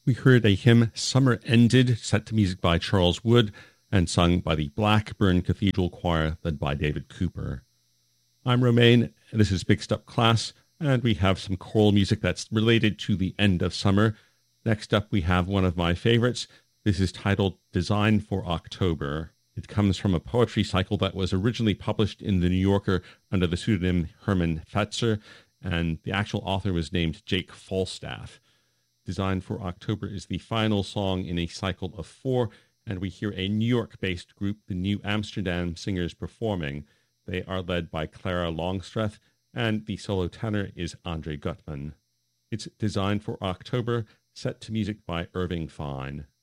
We heard a hymn, Summer Ended, set to music by Charles Wood and sung by the Blackburn Cathedral Choir, led by David Cooper. I'm Romain, and this is Mixed Up Class, and we have some choral music that's related to the end of summer. Next up, we have one of my favorites. This is titled Design for October. It comes from a poetry cycle that was originally published in The New Yorker under the pseudonym Herman Fetzer, and the actual author was named Jake Falstaff. Design for October is the final song in a cycle of 4, and we hear a New York-based group, the New Amsterdam Singers, performing. They are led by Clara Longstreth, and the solo tenor is Andre Gutman. It's Design for October, set to music by Irving Fine.